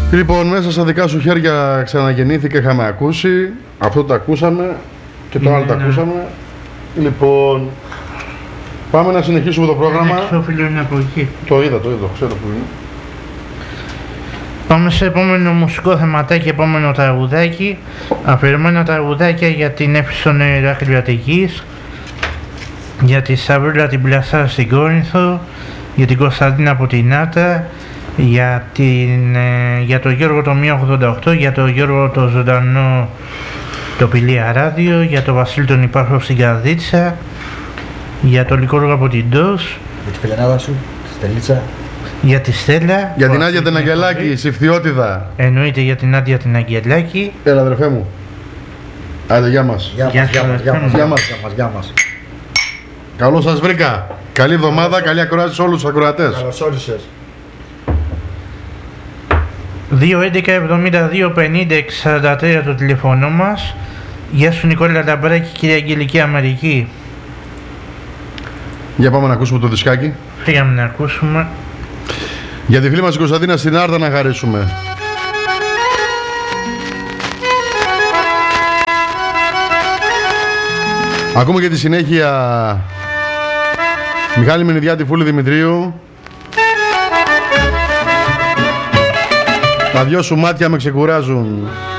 Λοιπόν, μέσα στα δικά σου χέρια ξαναγεννήθηκα, είχαμε ακούσει. Αυτό το ακούσαμε και το άλλο το ακούσαμε. Λοιπόν, πάμε να συνεχίσουμε το πρόγραμμα. Είναι από εκεί. Το είδα, ξέρω που είναι. Πάμε σε επόμενο μουσικό θεματάκι, επόμενο τραγουδάκι. Αφιερωμένα τραγουδάκια για την Έφησον Ηράκλειο Αττικής, για τη Σαβρούλα την Πλασάρα στην Κόρινθο, για την Κωνσταντίνα από την Άτρα, για τον Γιώργο το 188, για τον Γιώργο το Ζωντανό το Πηλία Ράδιο, για τον Βασίλη τον Υπάρχο στην Καρδίτσα, για τον Λικόργο από την Ντός, για τη φιλενάδα σου, τη Στελίτσα, για τη Στέλλα, για την Άντια την Αγγελάκη, Συφθιώτιδα. Εννοείται για την Άντια την Αγγελάκη. Έλα αδερφέ μου. Άντε, γεια μας. Γεια μας. Καλώς σας βρήκα. Καλή εβδομάδα, καλή ακρόαση σε όλους τους ακροατές. Καλώς όρισες. 2-11-72-50-43 το τηλεφωνό μας. Γεια σου Νικόλα Λαμπράκη, κυρία Αγγελική Αμερική. Για πάμε να ακούσουμε το δισκάκι. Πήγαμε να ακούσουμε. Για τη φίλη μας η Κωνσταντίνα στην Άρτα να χαρίσουμε. Ακούμε και τη συνέχεια Μιχάλη Μενιδιάτη, Φούλη Δημητρίου. Τα δυο σου μάτια με ξεκουράζουν.